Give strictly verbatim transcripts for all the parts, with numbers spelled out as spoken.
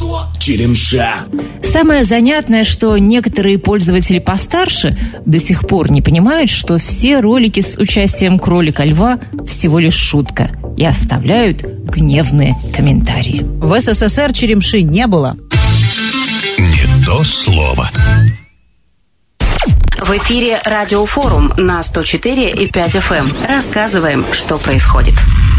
Черемша. Самое занятное, что некоторые пользователи постарше до сих пор не понимают, что все ролики с участием кролика-льва всего лишь шутка и оставляют гневные комментарии. В СССР черемши не было. Не то слово. В эфире Радиофорум на сто четыре и пять эф эм. Рассказываем, что происходит.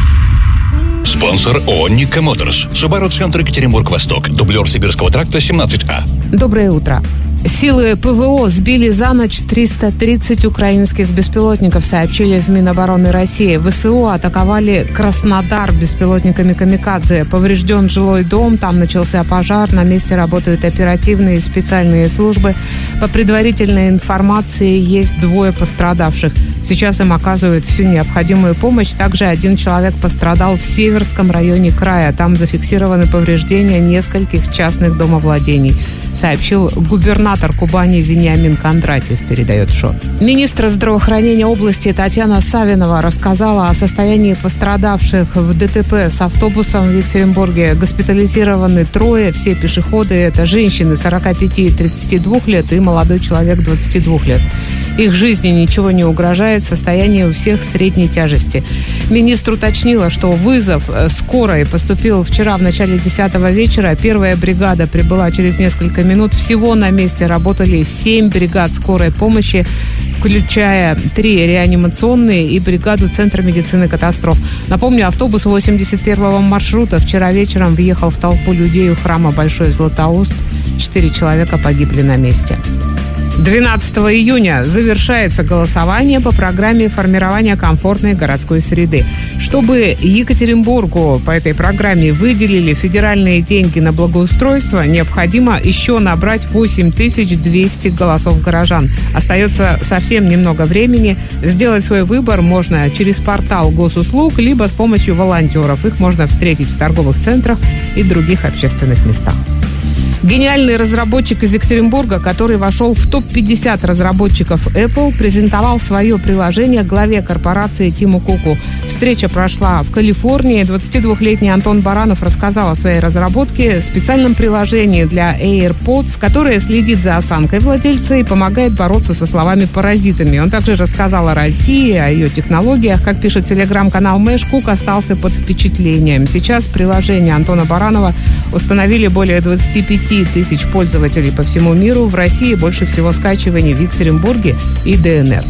Спонсор ООО «Никко Моторс». Subaru Центр Екатеринбург-Восток. Дублер Сибирского тракта семнадцать А. Доброе утро. Силы ПВО сбили за ночь триста тридцать украинских беспилотников, сообщили в Минобороны России. ВСУ атаковали Краснодар беспилотниками «Камикадзе». Поврежден жилой дом, там начался пожар, на месте работают оперативные и специальные службы. По предварительной информации, есть двое пострадавших. Сейчас им оказывают всю необходимую помощь. Также один человек пострадал в Северском районе края. Там зафиксированы повреждения нескольких частных домовладений, сообщил губернатор Кубани Вениамин Кондратьев, передает ШО. Министр здравоохранения области Татьяна Савинова рассказала о состоянии пострадавших в ДТП с автобусом в Екатеринбурге. Госпитализированы трое, все пешеходы. Это женщины сорок пять и тридцати двух лет и молодой человек двадцати двух лет. Их жизни ничего не угрожает, состояние у всех средней тяжести. Министр уточнила, что вызов скорой поступил вчера в начале десятого вечера. Первая бригада прибыла через несколько минут. Всего на месте работали семь бригад скорой помощи, включая три реанимационные и бригаду Центра медицины катастроф. Напомню, автобус восемьдесят первого маршрута вчера вечером въехал в толпу людей у храма Большой Златоуст. Четыре человека погибли на месте. двенадцатого июня завершается голосование по программе формирования комфортной городской среды. Чтобы Екатеринбургу по этой программе выделили федеральные деньги на благоустройство, необходимо еще набрать восемь тысяч двести голосов горожан. Остается совсем немного времени. Сделать свой выбор можно через портал госуслуг, либо с помощью волонтеров. Их можно встретить в торговых центрах и других общественных местах. Гениальный разработчик из Екатеринбурга, который вошел в топ пятьдесят разработчиков Apple, презентовал свое приложение главе корпорации Тиму Куку. Встреча прошла в Калифорнии. двадцатидвухлетний Антон Баранов рассказал о своей разработке, специальном приложении для AirPods, которое следит за осанкой владельца и помогает бороться со словами-паразитами. Он также рассказал о России, о ее технологиях. Как пишет телеграм-канал Мэш, Кук остался под впечатлением. Сейчас приложение Антона Баранова установили более двадцати пяти тысяч пользователей по всему миру. В России больше всего скачиваний в Екатеринбурге и ДНР.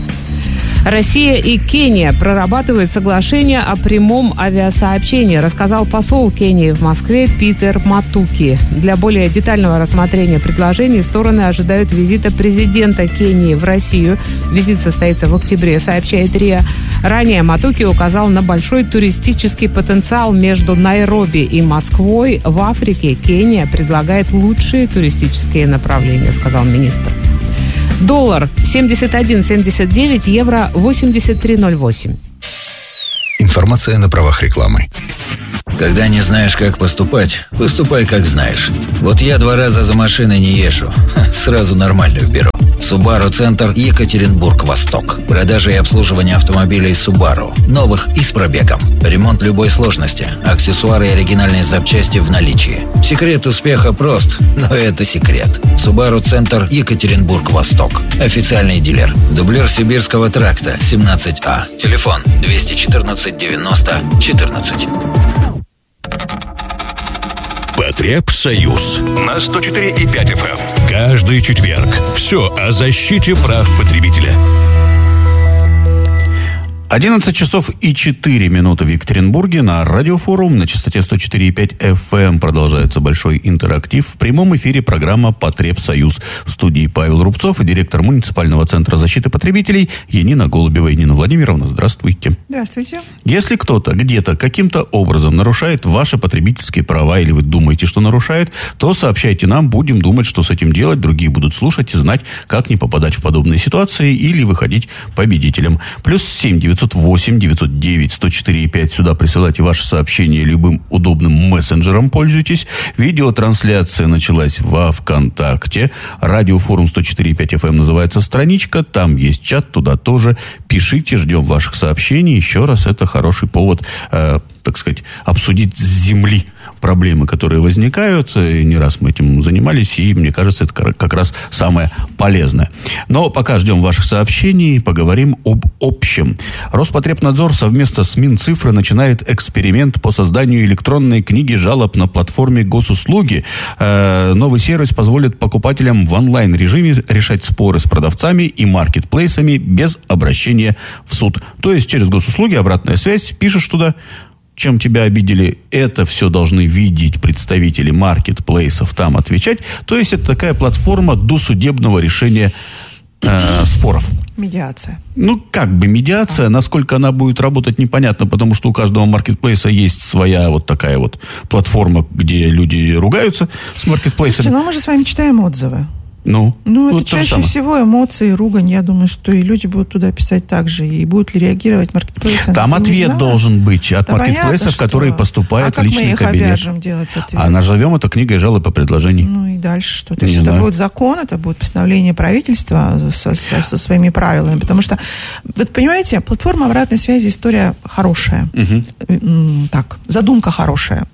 Россия и Кения прорабатывают соглашение о прямом авиасообщении, рассказал посол Кении в Москве Питер Матуки. Для более детального рассмотрения предложений стороны ожидают визита президента Кении в Россию. Визит состоится в октябре, сообщает РИА. Ранее Матуки указал на большой туристический потенциал между Найроби и Москвой. В Африке Кения предлагает лучшие туристические направления, сказал министр. Доллар семьдесят один семьдесят девять, евро восемьдесят три ноль восемь. Информация на правах рекламы. Когда не знаешь, как поступать, поступай, как знаешь. Вот я два раза за машиной не езжу. Сразу нормальную беру. Subaru Центр Екатеринбург-Восток. Продажа и обслуживание автомобилей Subaru. Новых и с пробегом. Ремонт любой сложности. Аксессуары и оригинальные запчасти в наличии. Секрет успеха прост, но это секрет. Subaru Центр Екатеринбург-Восток. Официальный дилер. Дублер Сибирского тракта семнадцать А. Телефон двести четырнадцать девяносто четырнадцать. Потребсоюз на сто четыре и пять эф эм. Каждый четверг. Все о защите прав потребителя. одиннадцать часов и четыре минуты в Екатеринбурге. На Радиофорум на частоте сто четыре и пять эф эм продолжается большой интерактив. В прямом эфире программа «Потребсоюз». В студии Павел Рубцов и директор муниципального центра защиты потребителей Янина Голубева. Янина Владимировна, здравствуйте. Здравствуйте. Если кто-то где-то каким-то образом нарушает ваши потребительские права, или вы думаете, что нарушает, то сообщайте нам, будем думать, что с этим делать. Другие будут слушать и знать, как не попадать в подобные ситуации или выходить победителем. Плюс семь девятьсот восемь девятьсот девять сто четыре и пять. Сюда присылайте ваши сообщения любым удобным мессенджером. Пользуйтесь. Видеотрансляция началась во ВКонтакте. Радиофорум сто четыре и пять эф эм называется страничка. Там есть чат. Туда тоже пишите. Ждем ваших сообщений. Еще раз, это хороший повод, э, так сказать, обсудить с земли проблемы, которые возникают. И не раз мы этим занимались, и мне кажется, это как раз самое полезное. Но пока ждем ваших сообщений, поговорим об общем. Роспотребнадзор совместно с Минцифры начинает эксперимент по созданию электронной книги жалоб на платформе госуслуги. Э, новый сервис позволит покупателям в онлайн-режиме решать споры с продавцами и маркетплейсами без обращения в суд. То есть через госуслуги обратная связь, пишешь туда, чем тебя обидели, это все должны видеть представители маркетплейсов, там отвечать. То есть это такая платформа досудебного решения э, споров. Медиация. Ну, как бы медиация, насколько она будет работать, непонятно, потому что у каждого маркетплейса есть своя вот такая вот платформа, где люди ругаются с маркетплейсами. Слушайте, ну мы же с вами читаем отзывы. Ну, ну, это вот чаще всего эмоции, ругань. Я думаю, что и люди будут туда писать так же. И будут ли реагировать маркетплейсы? Там ответ должен быть от да маркетплейсов, понятно, которые поступают а в личный кабинет. А как мы их обяжем делать ответ? А назовем это книгой жалоб и предложений. Ну и дальше что? То Не есть знаю. это будет закон, это будет постановление правительства со, со, со своими правилами. Потому что, вы понимаете, платформа обратной связи история хорошая. Угу. Так, задумка хорошая.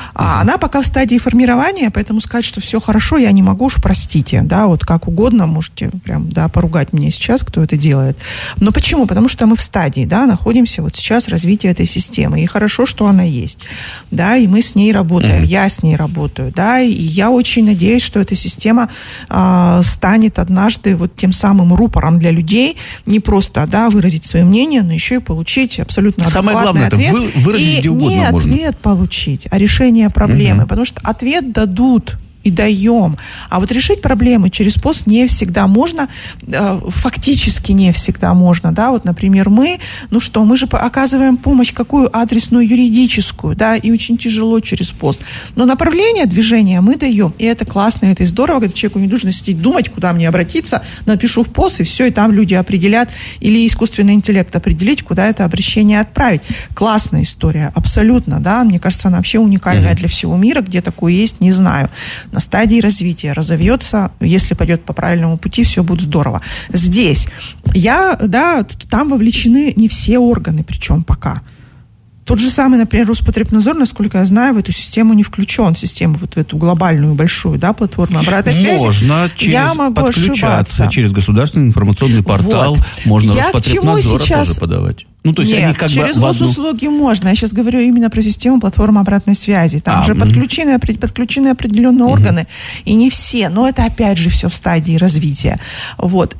А она пока в стадии формирования, поэтому сказать, что все хорошо, я не могу, уж простите. Да, вот как угодно. Можете прям, да, поругать меня сейчас, кто это делает. Но почему? Потому что мы в стадии, да, находимся вот сейчас развития этой системы. И хорошо, что она есть. Да, и мы с ней работаем. Mm-hmm. Я с ней работаю. Да, и я очень надеюсь, что эта система э, станет однажды вот тем самым рупором для людей. Не просто, да, выразить свое мнение, но еще и получить абсолютно самое адекватный главное, ответ. Это вы, выразить и где угодно не можно. ответ получить, а решение проблемы. Mm-hmm. Потому что ответ дадут и даем. А вот решить проблемы через пост не всегда можно, э, фактически не всегда можно, да, вот, например, мы, ну что, мы же оказываем помощь какую адресную, юридическую, да, и очень тяжело через пост. Но направление движения мы даем, и это классно, это и здорово, когда человеку не нужно сидеть думать, куда мне обратиться, напишу в пост, и все, и там люди определят, или искусственный интеллект определить, куда это обращение отправить. Классная история, абсолютно, да, мне кажется, она вообще уникальная mm-hmm. для всего мира, где такое есть, не знаю. На стадии развития разовьется, если пойдет по правильному пути, все будет здорово. Здесь, я, да, там вовлечены не все органы, причем пока. Тот же самый, например, Роспотребнадзор, насколько я знаю, в эту систему не включен, систему вот в эту глобальную большую, да, платформу обратной связи. Можно через я могу подключаться, ошибаться. Через государственный информационный портал, вот. Можно я Роспотребнадзора сейчас... тоже подавать. Ну, то есть Нет, они как через бы госуслуги одну... можно. Я сейчас говорю именно про систему платформы обратной связи. Там а, же подключены, подключены определенные угу. органы, и не все. Но это, опять же, все в стадии развития. Вот.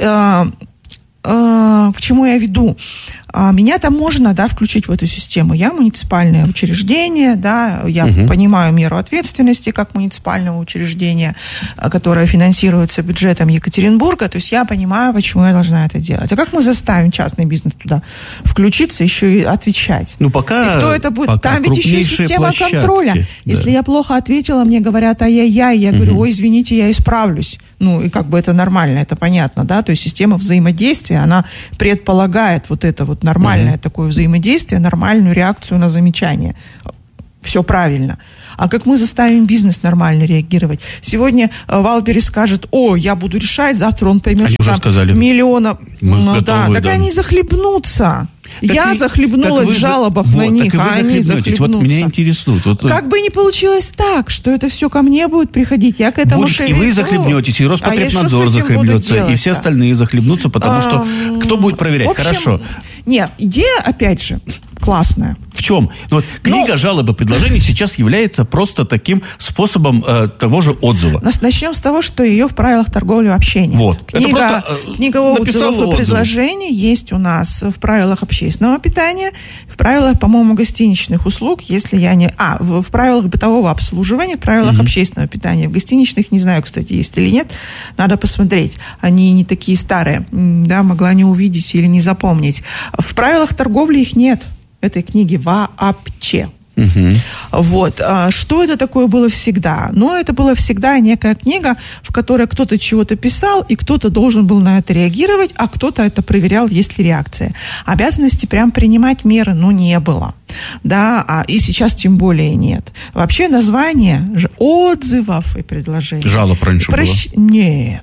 К чему я веду? Меня там можно, да, включить в эту систему. Я муниципальное учреждение, да, я угу. понимаю меру ответственности как муниципального учреждения, которое финансируется бюджетом Екатеринбурга, то есть я понимаю, почему я должна это делать. А как мы заставим частный бизнес туда включиться, еще и отвечать? Ну, пока, и кто это будет? Пока там ведь еще система площадки. Контроля. Да. Если я плохо ответила, мне говорят ай-яй-яй, я угу. говорю, ой, извините, я исправлюсь. Ну, и как бы это нормально, это понятно, да, то есть система взаимодействия, она предполагает вот это вот нормальное mm-hmm. такое взаимодействие, нормальную реакцию на замечание. Все правильно. А как мы заставим бизнес нормально реагировать? Сегодня Валберис скажет, о, я буду решать, завтра он поймет, они что там сказали, миллиона... Ну готовы, да, так да. они захлебнутся. Так я и, захлебнулась в жалобах вот, на них, а они захлебнутся. Вот меня интересует. Вот, как бы не получилось так, что это все ко мне будет приходить, я к этому будет, шевелю. И вы захлебнетесь, и Роспотребнадзор а захлебнется, и все остальные захлебнутся, потому что кто будет проверять? В общем, Хорошо. Нет, идея, опять же, классная. В чем? Вот, книга ну, жалоб и предложений сейчас является просто таким способом э, того же отзыва. Начнем с того, что ее в правилах торговли вообще нет. Вот. Книга, просто, книга отзывов и предложений есть у нас в правилах общественного питания, в правилах, по-моему, гостиничных услуг, если я не... А, в, в правилах бытового обслуживания, в правилах угу. общественного питания. В гостиничных, не знаю, кстати, есть или нет, надо посмотреть. Они не такие старые, да, могла не увидеть или не запомнить. В правилах торговли их нет, этой книги вообще. Угу. Вот. Что это такое было всегда? Ну, это была всегда некая книга, в которой кто-то чего-то писал, и кто-то должен был на это реагировать, а кто-то это проверял, есть ли реакция. Обязанности прям принимать меры, ну, не было. Да, а и сейчас тем более нет. Вообще название отзывов и предложений. Жалоб раньше Прощ... было? Нет.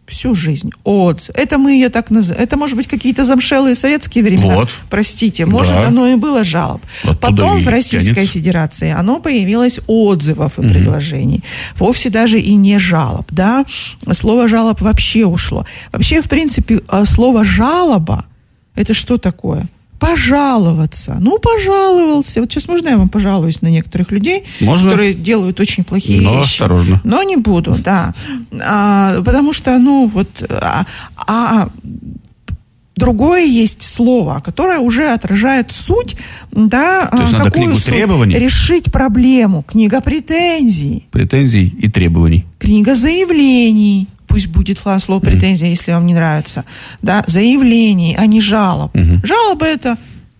Всю жизнь. Отзыв. Это мы ее так называем. Это, может быть, какие-то замшелые советские времена. Вот. Простите. Может, да. Оно и было жалоб. Оттуда Потом в Российской тянется. Федерации оно появилось отзывов и угу. предложений. Вовсе даже и не жалоб. Да? Слово жалоб вообще ушло. Вообще, в принципе, слово жалоба это что такое? Пожаловаться. Ну, пожаловался. Вот сейчас можно я вам пожалуюсь на некоторых людей, можно? Которые делают очень плохие Но вещи. Осторожно. Но не буду, да. А, потому что, ну, вот... А, а другое есть слово, которое уже отражает суть, да, то есть какую надо книгу суть? Требований? Решить проблему. Книга претензий. Претензий и требований. Книга заявлений. Пусть будет слово претензия, mm-hmm. если вам не нравится. Да, заявлений, а не жалоб. Mm-hmm. Жалобы это,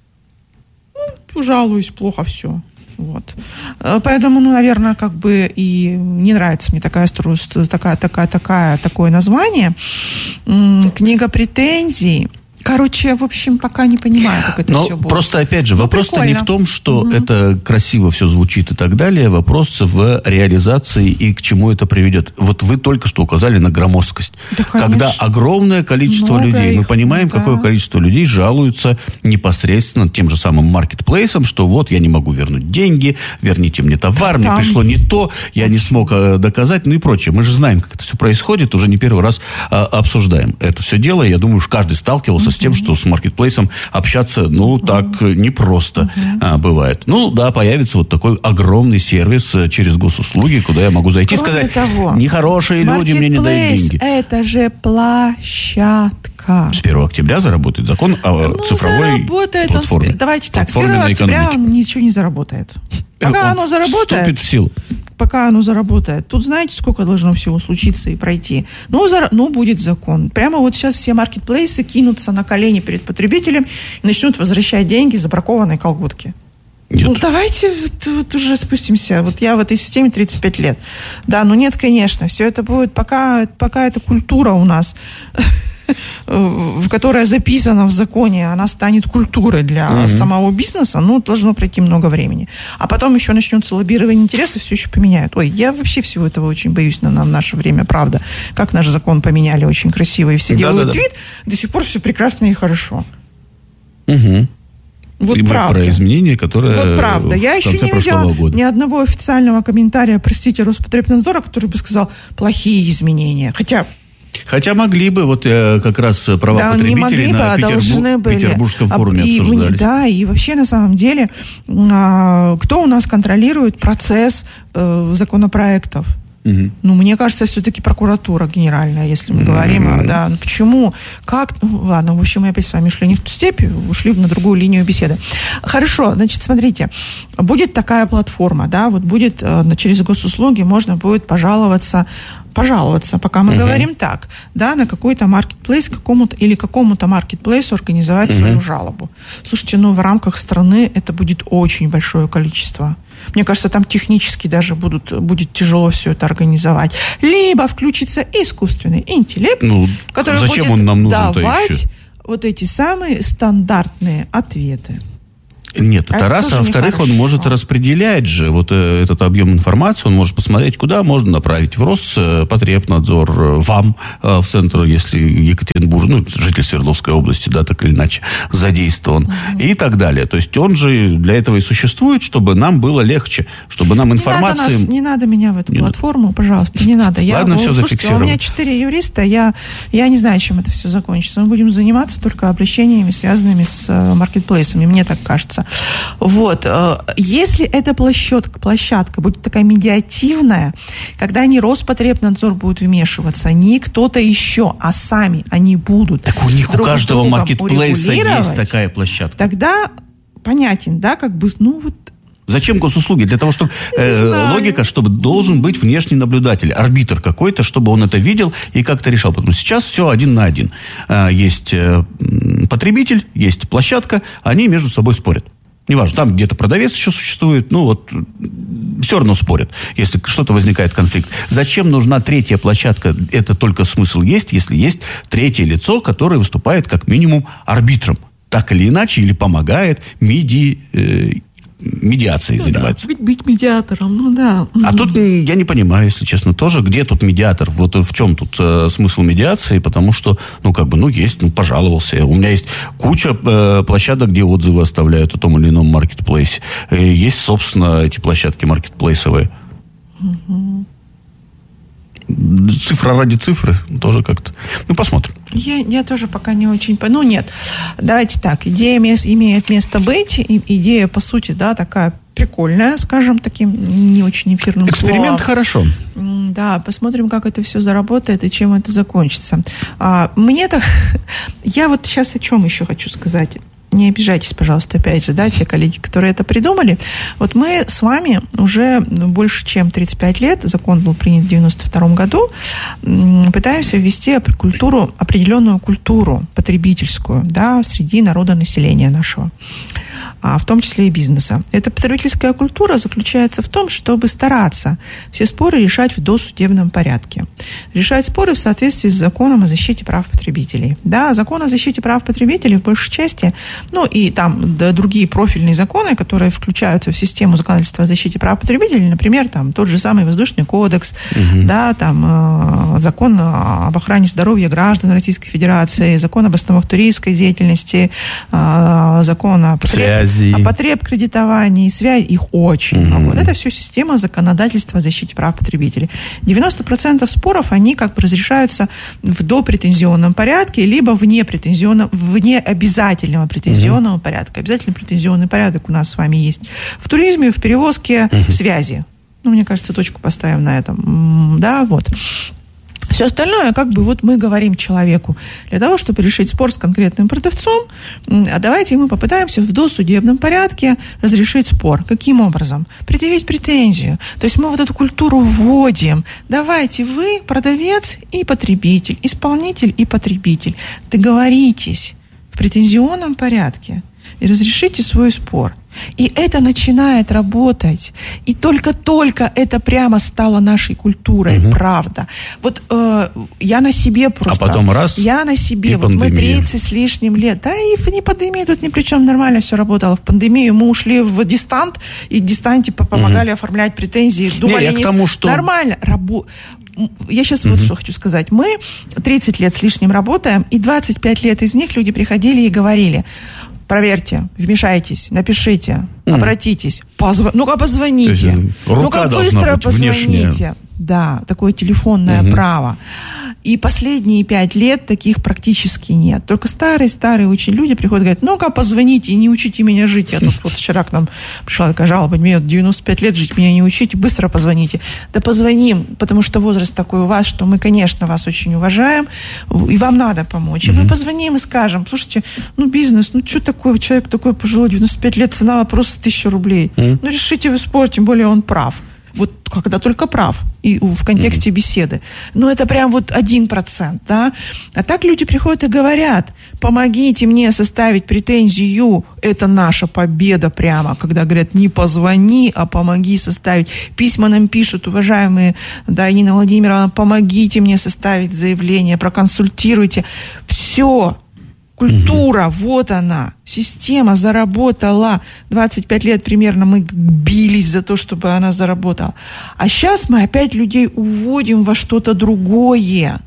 ну, жалуюсь, плохо все. Вот. Поэтому, ну, наверное, как бы и не нравится мне такая, такая, такая, такая, такое название. Книга претензий. Короче, в общем, пока не понимаю, как это Но все будет. Просто, опять же, ну, вопрос-то не в том, что угу. это красиво все звучит и так далее. Вопрос в реализации и к чему это приведет. Вот вы только что указали на громоздкость. Да, когда огромное количество Много людей, их, мы понимаем, да. какое количество людей жалуются непосредственно тем же самым маркетплейсом, что вот я не могу вернуть деньги, верните мне товар, да, мне там... пришло не то, я не смог доказать, ну и прочее. Мы же знаем, как это все происходит, уже не первый раз а, обсуждаем это все дело. Я думаю, уж каждый сталкивался с тем, что с маркетплейсом общаться, ну, так непросто uh-huh. а, бывает. Ну, да, появится вот такой огромный сервис через госуслуги, куда я могу зайти и сказать, того, нехорошие люди мне не дают деньги. Это же площадка. С первого октября заработает закон о ну, цифровой платформе. Он, давайте так, с первого октября он ничего не заработает. Пока он оно заработает... Вступит в силу. Пока оно заработает. Тут знаете, сколько должно всего случиться и пройти? Ну, за, ну, будет закон. Прямо вот сейчас все маркетплейсы кинутся на колени перед потребителем и начнут возвращать деньги за бракованные колготки. Нет. Ну, давайте вот, вот уже спустимся. Вот я в этой системе тридцать пять лет. Да, ну нет, конечно, все это будет, пока, пока эта культура у нас... в которая записана в законе, она станет культурой для mm-hmm. самого бизнеса, ну, должно пройти много времени. А потом еще начнется лоббирование интересов, все еще поменяют. Ой, я вообще всего этого очень боюсь на, на наше время, правда. Как наш закон поменяли очень красиво, и все да, делают да, да. вид, до сих пор все прекрасно и хорошо. Угу. Вот и правда. Про изменения, которые вот правда. Я еще не видела года. ни одного официального комментария, простите, Роспотребнадзора, который бы сказал плохие изменения. Хотя... Хотя могли бы, вот э, как раз права да, потребителей на бы, Петербург, Петербургском форуме и, обсуждались. Да, и вообще на самом деле, э, кто у нас контролирует процесс э, законопроектов? Угу. Ну, мне кажется, все-таки прокуратура генеральная, если мы говорим, mm-hmm. да, ну почему, как, ну, ладно, в общем, мы опять с вами ушли не в ту степь, ушли на другую линию беседы. Хорошо, значит, смотрите, будет такая платформа, да, вот будет э, через госуслуги можно будет пожаловаться, пожаловаться, пока мы uh-huh. говорим так, да, на какой-то маркетплейс какому-то, или какому-то маркетплейсу организовать uh-huh. свою жалобу. Слушайте, ну, в рамках страны это будет очень большое количество. Мне кажется, там технически даже будут, будет тяжело все это организовать. Либо включится искусственный интеллект, ну, который зачем будет он нам нужен-то давать еще? Вот эти самые стандартные ответы. Нет, это, это раз, а во-вторых, он может распределять же вот э, этот объем информации, он может посмотреть, куда можно направить в Роспотребнадзор, э, вам э, в центр, если Екатеринбург, ну, житель Свердловской области, да, так или иначе, задействован, угу. и так далее. То есть он же для этого и существует, чтобы нам было легче, чтобы нам информация... Не надо, нас, не надо меня в эту не платформу, надо. Пожалуйста, не надо. Я, Ладно, все слушайте, зафиксировано. У меня четыре юриста, я, я не знаю, чем это все закончится. Мы будем заниматься только обращениями, связанными с э, маркетплейсами, мне так кажется. Вот. Если эта площадка, площадка будет такая медиативная, когда не Роспотребнадзор будет вмешиваться, не кто-то еще, а сами они будут. Так у них у каждого маркетплейса есть такая площадка. Тогда понятен, да, как бы, ну вот. Зачем госуслуги? Для того, чтобы э, логика, чтобы должен быть внешний наблюдатель, арбитр какой-то, чтобы он это видел и как-то решал. Потому что сейчас все один на один. Э, есть э, потребитель, есть площадка, они между собой спорят. Неважно, там где-то продавец еще существует, ну вот все равно спорят, если что-то возникает конфликт. Зачем нужна третья площадка? Это только смысл есть, если есть третье лицо, которое выступает как минимум арбитром. Так или иначе, или помогает, меди, э, медиацией ну, занимается. Да, быть, быть медиатором, ну да. А тут я не понимаю, если честно, тоже, где тут медиатор? Вот в чем тут э, смысл медиации? Потому что, ну, как бы, ну, есть, ну, пожаловался. У меня есть куча э, площадок, где отзывы оставляют о том или ином маркетплейсе. Э, есть, собственно, эти площадки маркетплейсовые. Угу. Цифра ради цифры тоже как-то. Ну, посмотрим. Я, я тоже пока не очень... Ну, нет. Давайте так. Идея мес, имеет место быть. И, идея, по сути, да, такая прикольная, скажем, таким не очень эфирным Эксперимент словом. хорошо. Да, посмотрим, как это все заработает и чем это закончится. А, мне так... Я вот сейчас о чем еще хочу сказать. Не обижайтесь, пожалуйста, опять же, да, те коллеги, которые это придумали. Вот мы с вами уже больше, чем тридцать пять лет, закон был принят в девяносто втором году, пытаемся ввести культуру, определенную культуру потребительскую, да, среди народонаселения нашего, а в том числе и бизнеса. Эта потребительская культура заключается в том, чтобы стараться все споры решать в досудебном порядке. Решать споры в соответствии с законом о защите прав потребителей. Да, закон о защите прав потребителей в большей части, ну и там да, другие профильные законы, которые включаются в систему законодательства о защите прав потребителей, например, там тот же самый Воздушный кодекс, угу. да, там э, закон об охране здоровья граждан Российской Федерации, закон об основах туристской деятельности, э, закон о потреб... о потребкредитовании, связь, их очень угу. много. Вот это все система законодательства о защите прав потребителей. девяносто процентов споров, они как бы разрешаются в допретензионном порядке, либо вне претензионного, вне обязательного претензионного претензионного порядка. Обязательно претензионный порядок у нас с вами есть в туризме, в перевозке, uh-huh. в связи. Ну, мне кажется, точку поставим на этом. Да, вот. Все остальное, как бы, вот мы говорим человеку, для того, чтобы решить спор с конкретным продавцом, а давайте мы попытаемся в досудебном порядке разрешить спор. Каким образом? Предъявить претензию. То есть мы вот эту культуру вводим. Давайте вы, продавец и потребитель, исполнитель и потребитель, договоритесь в претензионном порядке и разрешите свой спор. И это начинает работать. И только-только это прямо стало нашей культурой, угу. правда. Вот э, я на себе просто... А потом раз, Я на себе. Вот мы тридцать с лишним лет. Да и не пандемия тут ни при чем, нормально все работало. В пандемию мы ушли в дистант, и в дистанте помогали угу. оформлять претензии. Думали, не, я не... к тому, что... Нормально. Рабо... Я сейчас uh-huh. вот что хочу сказать. Мы тридцать лет с лишним работаем, и двадцать пять лет из них люди приходили и говорили: проверьте, вмешайтесь, напишите, uh-huh. обратитесь, позв... ну-ка позвоните, ну-ка быстро позвоните. Внешняя. Да, такое телефонное uh-huh. право. И последние пять лет таких практически нет. Только старые-старые очень люди приходят и говорят: ну-ка позвоните и не учите меня жить. Я тут вот вчера к нам пришла такая жалоба: мне девяносто пять лет жить, меня не учите, быстро позвоните. Да позвоним, потому что возраст такой у вас, что мы, конечно, вас очень уважаем, и вам надо помочь. И mm-hmm. мы позвоним и скажем: слушайте, ну бизнес, ну что такое, человек такой пожилой, девяносто пять лет, цена вопроса тысяча рублей. Mm-hmm. Ну решите вы спор, тем более он прав. Вот когда только прав, и в контексте mm-hmm. беседы. Но это прям вот один процент, да. А так люди приходят и говорят: помогите мне составить претензию, это наша победа прямо, когда говорят: не позвони, а помоги составить. Письма нам пишут: уважаемые, да, Нина Владимировна, помогите мне составить заявление, проконсультируйте. Все. Культура, угу. вот она, система заработала. двадцать пять лет примерно мы бились за то, чтобы она заработала. А сейчас мы опять людей уводим во что-то другое.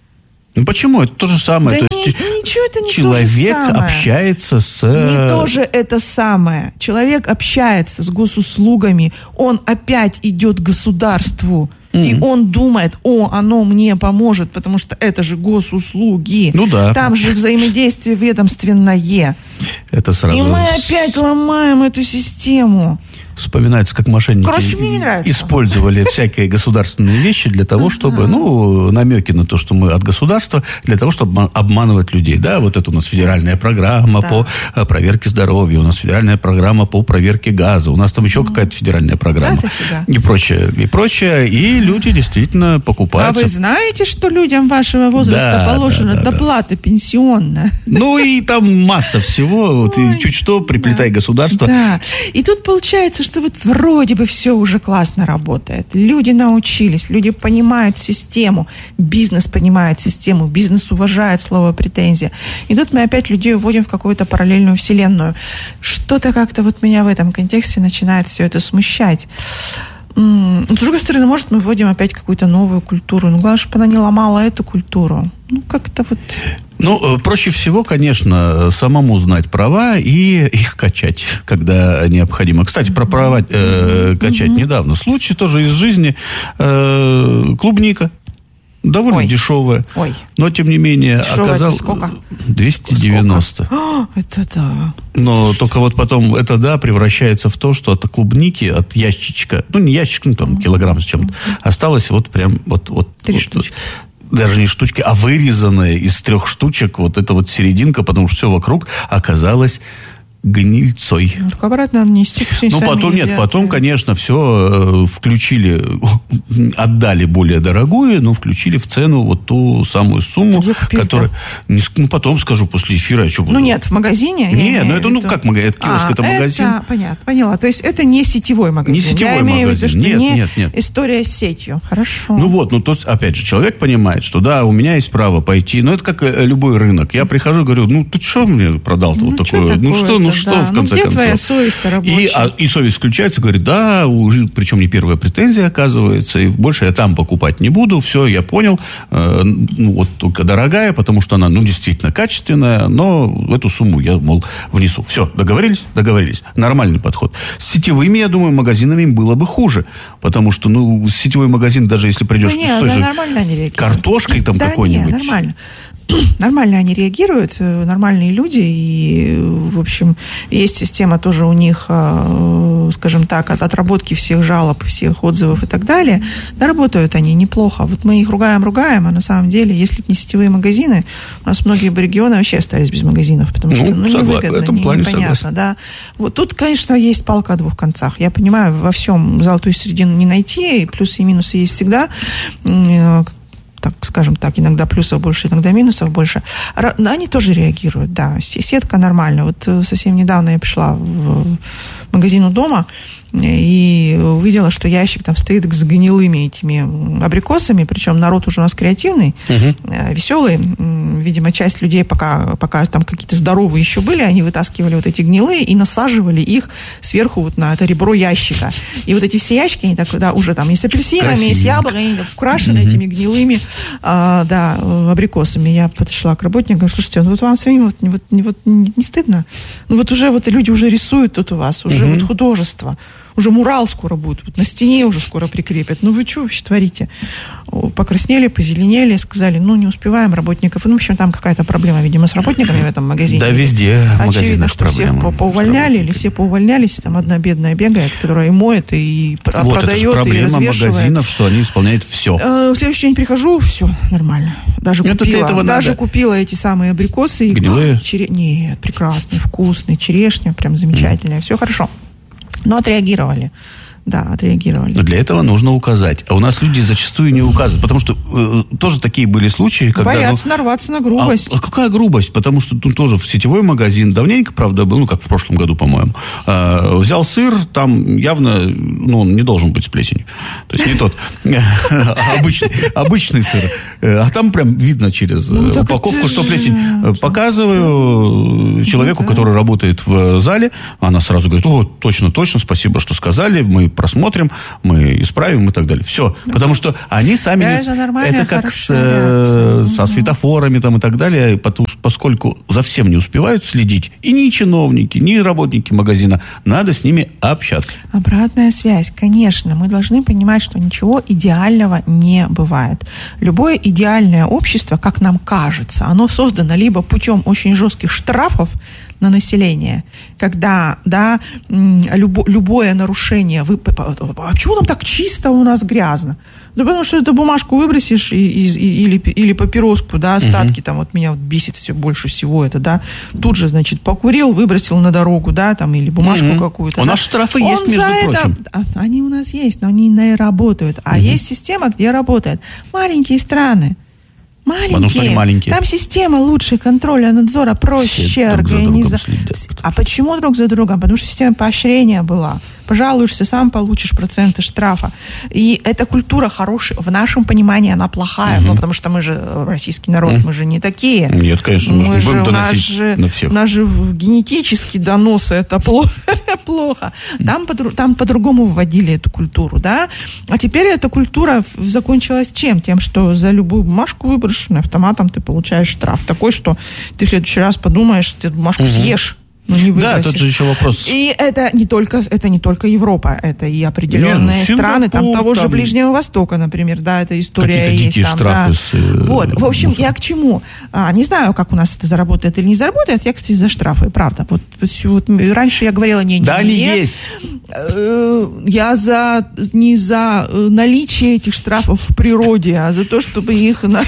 Ну почему? Это то же самое. Да то не, есть ничего это не человек то же самое. общается с... Не то же это самое. Человек общается с госуслугами, он опять идет к государству. Mm-hmm. И он думает: о, оно мне поможет, потому что это же госуслуги. Ну да. Там же взаимодействие ведомственное. Это сразу... И мы опять ломаем эту систему. Вспоминается, как мошенники Короче, мне не нравится. использовали всякие государственные вещи для того, чтобы, ну, намеки на то, что мы от государства, для того, чтобы обманывать людей. Да, вот это у нас федеральная программа да. по проверке здоровья, у нас федеральная программа по проверке газа, у нас там еще mm. какая-то федеральная программа. Да, и прочее, и прочее. И люди действительно покупают. А вы знаете, что людям вашего возраста да, положена да, да, доплата да. пенсионная? Ну, и там масса всего. Вот, и чуть что, приплетай да. государство. Да. И тут получается, кажется, что вот вроде бы все уже классно работает. Люди научились, люди понимают систему, бизнес понимает систему, бизнес уважает слово «претензия». И тут мы опять людей уводим в какую-то параллельную вселенную. Что-то как-то вот меня в этом контексте начинает все это смущать. С другой стороны, может, мы вводим опять какую-то новую культуру. Но главное, чтобы она не ломала эту культуру. Ну, как-то вот... Ну, проще всего, конечно, самому знать права и их качать, когда необходимо. Кстати, про права э, качать mm-hmm. недавно. Случай тоже из жизни. Э, клубника. Довольно Ой. дешевая. Ой. Но, тем не менее, оказалось... сколько? двести девяносто. О, это да. Но это только вот потом это да превращается в то, что от клубники, от ящичка, ну, не ящичка, ну, там, килограмм с чем-то, осталось вот прям вот... вот Три вот, штучки. Даже не штучки, а вырезанная из трех штучек вот эта вот серединка, потому что все вокруг оказалось гнильцой. Ну, так обратно надо нести. Ну, потом нет, потом, конечно, все э, включили, отдали более дорогую, но включили в цену вот ту самую сумму, которая... Не, ну, потом скажу, после эфира, я что буду... Ну, нет, в магазине? Нет, ну, это, ну, как магазин? Это киоск, а, это магазин. Это, понятно, поняла. То есть, это не сетевой магазин. Не сетевой я имею магазин. в виду, что нет, не нет, нет. история с сетью. Хорошо. Ну, вот, ну, то, опять же, человек понимает, что, да, у меня есть право пойти, но это как любой рынок. Я прихожу, говорю, ну, ты что мне продал-то ну, вот такое? Ну, что, ну, что, да. в конце ну, концов? Твоя совесть-то рабочая. И, а, и совесть включается, говорит, да, уже, причем не первая претензия, оказывается, и больше я там покупать не буду, все, я понял, э, ну, вот только дорогая, потому что она, ну, действительно качественная, но эту сумму я, мол, внесу. Все, договорились? Договорились. Нормальный подход. С сетевыми, я думаю, магазинами им было бы хуже, потому что, ну, сетевой магазин, даже если придешь да нет, с той да, же нормально они реагируют. картошкой там да какой-нибудь. Нет, нормально. Нормально они реагируют, нормальные люди, и, в общем, есть система тоже у них, скажем так, от отработки всех жалоб, всех отзывов и так далее. Да, работают они неплохо. Вот мы их ругаем-ругаем, а на самом деле, если бы не сетевые магазины, у нас многие бы регионы вообще остались без магазинов, потому что, ну, ну невыгодно, в этом плане непонятно, согласен. Да. Вот тут, конечно, есть палка о двух концах. Я понимаю, во всем золотую середину не найти, и плюсы и минусы есть всегда, так, скажем так, иногда плюсов больше, иногда минусов больше. Они тоже реагируют, да. Сетка нормально. Вот совсем недавно я пришла в магазин у дома и увидела, что ящик там стоит с гнилыми этими абрикосами, причем народ уже у нас креативный, uh-huh. веселый. Видимо, часть людей, пока, пока там какие-то здоровые еще были, они вытаскивали вот эти гнилые и насаживали их сверху вот на это ребро ящика. И вот эти все ящики, они так, да, уже там и с апельсинами, и с яблоками, они так украшены uh-huh. этими гнилыми а, да, абрикосами. Я подошла к работнику, говорю, слушайте, ну вот вам самим вот, вот, вот, не, не стыдно? Ну вот уже вот люди уже рисуют тут у вас, уже uh-huh. вот художество. Уже мурал скоро будет, вот на стене уже скоро прикрепят. Ну вы что вообще творите? Покраснели, позеленели, сказали, ну не успеваем работников. Ну, в общем, там какая-то проблема, видимо, с работниками в этом магазине. Да, везде в магазинах очевидно, что проблема. Всех поувольняли или все поувольнялись, там одна бедная бегает, которая и моет, и вот, продает, и развешивает. Вот, это же проблема магазинов, что они исполняют все. В следующий день прихожу, все, нормально. Даже купила, даже надо. купила эти самые абрикосы. Гнилые? Чере... Нет, прекрасные, вкусные, черешня, прям замечательная, mm. все хорошо. Но отреагировали. Да, отреагировали. Но для этого нужно указать. А у нас люди зачастую не указывают. Потому что э, тоже такие были случаи, когда... Боятся ну, нарваться на грубость. А, а какая грубость? Потому что тут тоже в сетевой магазин давненько, правда, был, ну, как в прошлом году, по-моему, э, взял сыр, там явно, ну, он не должен быть с плесенью. То есть не тот. Обычный сыр. А там прям видно через упаковку, что плесень. Показываю человеку, который работает в зале, она сразу говорит, о, точно, точно, спасибо, что сказали, мы просмотрим, мы исправим и так далее. Все. Да. Потому что они сами... Да, это нормально, это как с, э, со светофорами там, и так далее, потому, поскольку за всем не успевают следить. И ни чиновники, ни работники магазина. Надо с ними общаться. Обратная связь. Конечно, мы должны понимать, что ничего идеального не бывает. Любое идеальное общество, как нам кажется, оно создано либо путем очень жестких штрафов на население, когда, да, любо, любое нарушение, вы, а почему там так чисто у нас грязно? Да потому что эту бумажку выбросишь и, и, и, или, или папироску, да, остатки, uh-huh. там вот меня вот бесит все больше всего это, да, тут же, значит, покурил, выбросил на дорогу, да, там, или бумажку uh-huh. какую-то. У да. нас штрафы Он есть, между прочим. Это, они у нас есть, но они не работают. А uh-huh. есть система, где работает. Маленькие страны. Маленькие. Что они маленькие. Там система лучше контроля, надзора проще организовать. А почему друг за другом? Потому что система поощрения была. Пожалуешься, сам получишь проценты штрафа. И эта культура хорошая, в нашем понимании она плохая, угу. ну, потому что мы же российский народ, мы же не такие. Нет, конечно, мы, мы же не будем доносить же, на всех. У нас же генетический донос, это плохо. плохо. Там, по, там по-другому вводили эту культуру, да. А теперь эта культура закончилась чем? Тем, что за любую бумажку, выброшенную автоматом, ты получаешь штраф такой, что ты в следующий раз подумаешь, ты бумажку угу. съешь. Ну, не да, тут же еще вопрос. И это не только, это не только Европа, это и определенные Нет, страны, там того там... же Ближнего Востока, например, да, эта история какие-то есть. Дикие там, штрафы да. с, вот, в общем, мусором. Я к чему? А, не знаю, как у нас это заработает или не заработает, я, кстати, за штрафы, правда. Вот, вот раньше я говорила, не, не, да, не, они не. есть. Я за, не за наличие этих штрафов в природе, а за то, чтобы их на,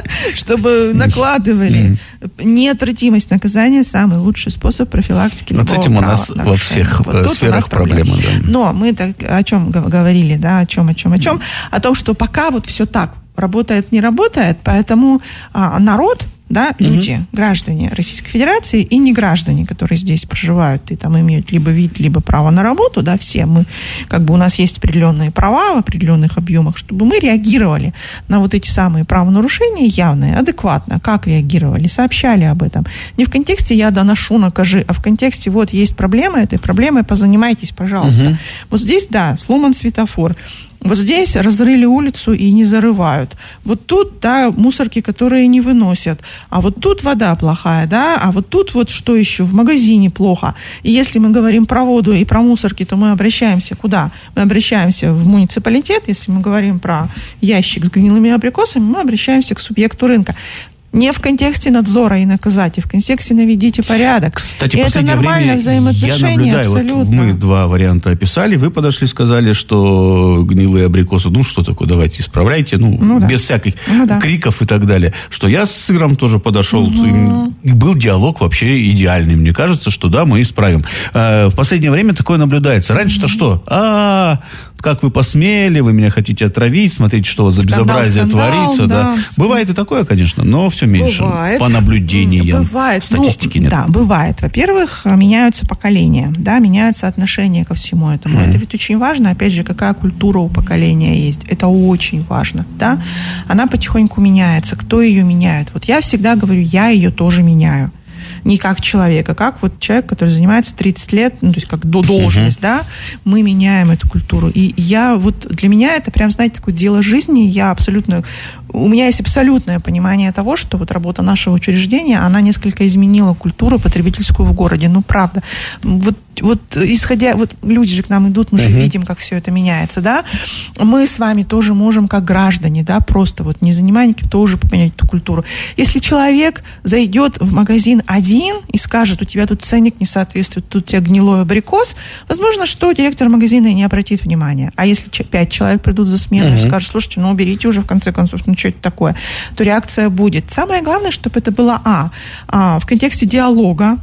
чтобы накладывали. Неотвратимость наказания – самый лучший способ профилактики любого вот этим у нас нарушения. Во всех вот сферах проблемы. Да. Но мы так о чем говорили, да, о чем, о чем, о чем? О том, что пока вот все так работает, не работает, поэтому а, народ, да, люди, угу. граждане Российской Федерации и не граждане, которые здесь проживают и там имеют либо вид, либо право на работу, да, все мы, как бы у нас есть определенные права в определенных объемах, чтобы мы реагировали на вот эти самые правонарушения явные, адекватно, как реагировали, сообщали об этом. Не в контексте «я доношу, накажи», а в контексте «вот есть проблема, этой проблемой позанимайтесь, пожалуйста». Угу. Вот здесь, да, сломан светофор. Вот здесь разрыли улицу и не зарывают. Вот тут, да, мусорки, которые не выносят. А вот тут вода плохая, да, а вот тут вот что еще? В магазине плохо. И если мы говорим про воду и про мусорки, то мы обращаемся куда? Мы обращаемся в муниципалитет. Если мы говорим про ящик с гнилыми абрикосами, мы обращаемся к субъекту рынка. Не в контексте надзора и наказать, а в контексте наведите порядок. Кстати, и это нормальное взаимоотношение, я наблюдаю, абсолютно. Вот мы два варианта описали, вы подошли, сказали, что гнилые абрикосы, ну что такое, давайте исправляйте, ну, ну да. без всяких ну, да. криков и так далее. Что я с сыром тоже подошел, угу. и был диалог вообще идеальный. Мне кажется, что да, мы исправим. В последнее время такое наблюдается. Раньше-то угу. что? А-а-а, как вы посмели, вы меня хотите отравить, смотрите, что у вас за скандал, безобразие скандал, творится. Да. Да. Бывает и такое, конечно, но все меньше. Бывает. По наблюдениям. Бывает. Статистики ну, нет. Да, бывает. Во-первых, меняются поколения, да, меняется отношение ко всему этому. Mm-hmm. Это ведь очень важно, опять же, какая культура у поколения есть. Это очень важно, да. Она потихоньку меняется. Кто ее меняет? Вот я всегда говорю, я ее тоже меняю. Не как человека, как вот человек, который занимается тридцать лет, ну, то есть как до должность, uh-huh. да, мы меняем эту культуру. И я вот, для меня это прям, знаете, такое дело жизни, я абсолютно, у меня есть абсолютное понимание того, что вот работа нашего учреждения, она несколько изменила культуру потребительскую в городе, ну, правда. Вот, вот исходя, вот люди же к нам идут, мы же uh-huh. видим, как все это меняется, да, мы с вами тоже можем, как граждане, да, просто вот не занимайки, тоже поменять эту культуру. Если человек зайдет в магазин один и скажет, у тебя тут ценник не соответствует, тут у тебя гнилой абрикос, возможно, что директор магазина не обратит внимания. А если пять человек придут за смену uh-huh. и скажут, слушайте, ну уберите уже в конце концов, ну что это такое, то реакция будет. Самое главное, чтобы это было а, а в контексте диалога,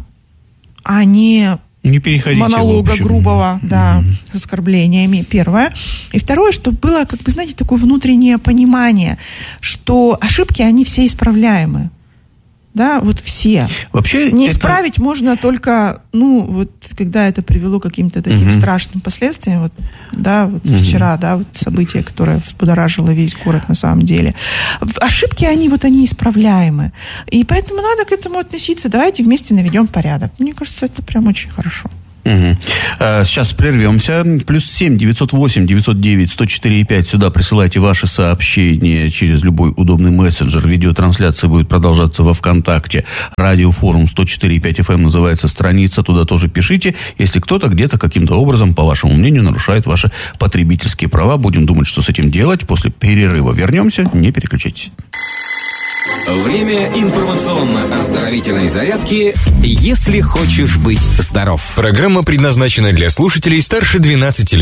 а не... Не переходите, монолога грубого, да, mm-hmm. с оскорблениями, первое. И второе, чтобы было, как бы, знаете, такое внутреннее понимание, что ошибки, они все исправляемы. Да, вот все. Вообще не это... исправить можно только, ну, вот, когда это привело к каким-то таким mm-hmm. страшным последствиям. Вот, да, вот mm-hmm. вчера, да, вот событие, которое взбудоражило весь город на самом деле. Ошибки, они вот, они исправляемы. И поэтому надо к этому относиться. Давайте вместе наведем порядок. Мне кажется, это прям очень хорошо. Угу. Сейчас прервемся. Плюс семь девятьсот восемь девятьсот девять сто четыре и пять. Сюда присылайте ваши сообщения через любой удобный мессенджер. Видеотрансляция будет продолжаться во ВКонтакте. Радиофорум сто четыре и пять эф эм называется страница. Туда тоже пишите, если кто-то где-то каким-то образом, по вашему мнению, нарушает ваши потребительские права. Будем думать, что с этим делать. После перерыва вернемся. Не переключайтесь. Время информационно-оздоровительной зарядки «Если хочешь быть здоров». Программа предназначена для слушателей старше двенадцати лет.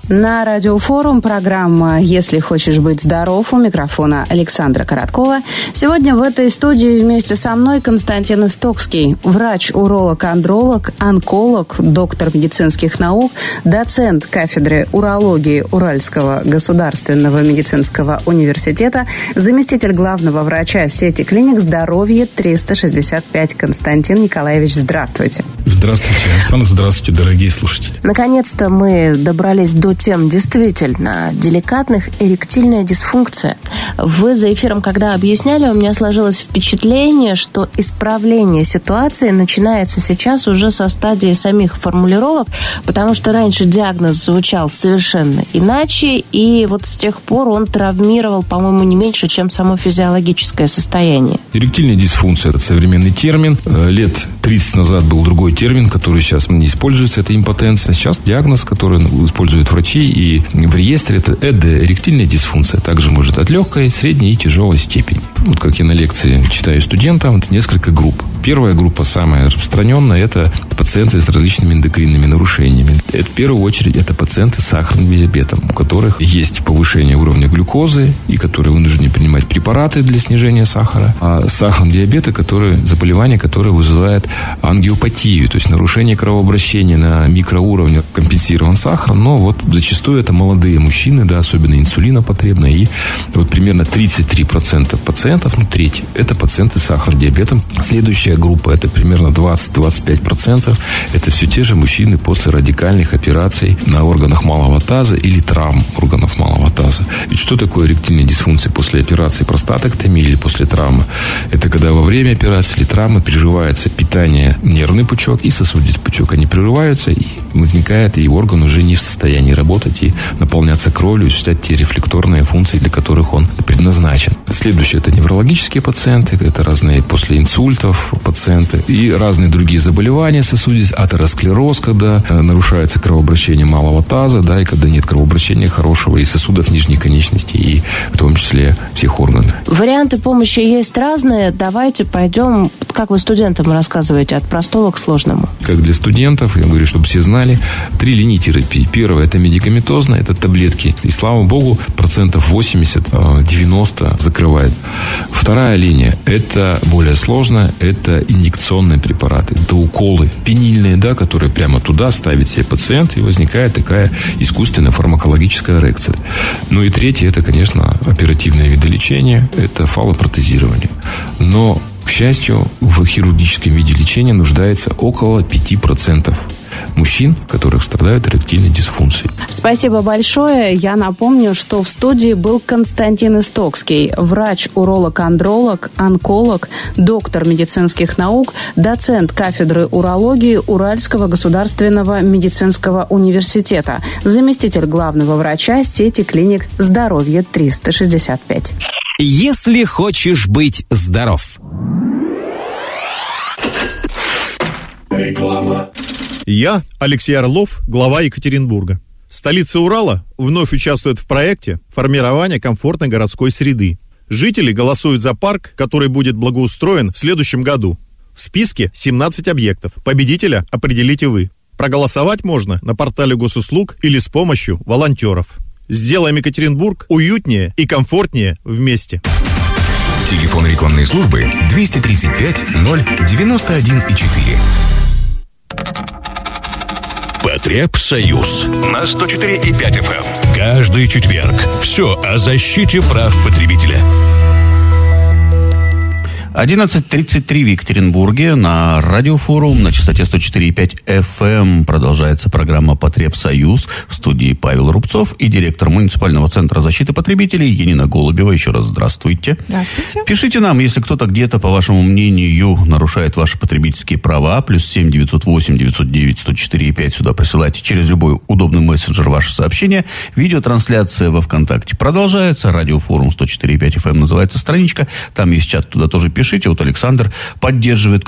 На Радиофорум программа «Если хочешь быть здоров», у микрофона Александра Короткова. Сегодня в этой студии вместе со мной Константин Истокский, врач, уролог, андролог, онколог, доктор медицинских наук, доцент кафедры урологии Уральского государственного медицинского университета, заместитель главного врача сети клиник «Здоровье триста шестьдесят пять». Константин Николаевич, здравствуйте. Здравствуйте, Александр, здравствуйте, дорогие слушатели. Наконец-то мы добрались до тем действительно деликатных. Эректильная дисфункция. Вы за эфиром, когда объясняли, у меня сложилось впечатление, что исправление ситуации начинается сейчас уже со стадии самих формулировок, потому что раньше диагноз звучал совершенно иначе, и вот с тех пор он травмировал, по-моему, не меньше, чем само физиологическое состояние. Эректильная дисфункция – это современный термин. Лет тридцать назад был другой термин, который сейчас не используется, это импотенция. Сейчас диагноз, который используют врачи, и в реестре это ЭД, эректильная дисфункция. Также может от легкой, средней и тяжелой степени. Вот как я на лекции читаю студентам, это несколько групп. Первая группа, самая распространенная, это пациенты с различными эндокринными нарушениями. Это, в первую очередь, это пациенты с сахарным диабетом, у которых есть повышение уровня глюкозы и которые вынуждены принимать препараты для снижения сахара. А сахарный диабет – это которые, заболевание, которое вызывает ангиопатию, то есть нарушение кровообращения на микроуровне, компенсирован сахар, но вот зачастую это молодые мужчины, да, особенно инсулинопотребные, и вот примерно тридцать три процента пациентов, ну треть, это пациенты с сахарным диабетом. Следующая группа, это примерно двадцать-двадцать пять процентов, это все те же мужчины после радикальных операций на органах малого таза или травм органов малого таза. Ведь что такое эректильная дисфункция после операции простатектомии или после травмы? Это когда во время операции или травмы прерывается питание, нервный пучок и сосудистый пучок. Они прерываются, и возникает, и орган уже не в состоянии работать и наполняться кровью, и осуществлять те рефлекторные функции, для которых он предназначен. Следующее – это неврологические пациенты, это разные после инсультов пациенты и разные другие заболевания сосудистые, атеросклероз, когда нарушается кровообращение малого таза, да, и когда нет кровообращения хорошего и сосудов нижней конечности, и в том числе всех органов. Варианты помощи есть разные. Давайте пойдем, как вы студентам рассказываете, от простого к сложному. Как для студентов, я говорю, чтобы все знали, три линии терапии. Первая – это медикаментозная, это таблетки. И, слава богу, процентов восемьдесят-девяносто закрывает. Вторая линия – это более сложная, это инъекционные препараты. Это уколы пенильные, да, которые прямо туда ставит себе пациент, и возникает такая искусственная фармакологическая эрекция. Ну и третье – это, конечно, оперативное виды лечения, это фалопротезирование. Но, к счастью, в хирургическом виде лечения нуждается около пяти процентов мужчин, которых страдают эректильной дисфункцией. Спасибо большое. Я напомню, что в студии был Константин Истокский, врач, уролог, андролог, онколог, доктор медицинских наук, доцент кафедры урологии Уральского государственного медицинского университета, заместитель главного врача сети клиник «Здоровье триста шестьдесят пять». Если хочешь быть здоров. Реклама. Я, Алексей Орлов, глава Екатеринбурга. Столица Урала вновь участвует в проекте формирования комфортной городской среды. Жители голосуют за парк, который будет благоустроен в следующем году. В списке семнадцать объектов. Победителя определите вы. Проголосовать можно на портале госуслуг или с помощью волонтеров. Сделаем Екатеринбург уютнее и комфортнее вместе. Телефон рекламной службы двести тридцать пять ноль девяносто один четыре. Потребсоюз на сто четыре и пять эф эм. Каждый четверг. Все о защите прав потребителя. одиннадцать тридцать три в Екатеринбурге. На Радиофорум на частоте сто четыре и пять эф эм продолжается программа «Потребсоюз». В студии Павел Рубцов и директор муниципального центра защиты потребителей Енина Голубева. Еще раз здравствуйте. Здравствуйте. Пишите нам, если кто-то где-то, по вашему мнению, нарушает ваши потребительские права. Плюс семь девятьсот восемь девятьсот девять сто четыре и пять сюда присылайте через любой удобный мессенджер ваше сообщение. Видеотрансляция во ВКонтакте продолжается. Радиофорум сто четыре и пять эф эм называется страничка. Там есть чат, туда тоже пишите. Вот Александр поддерживает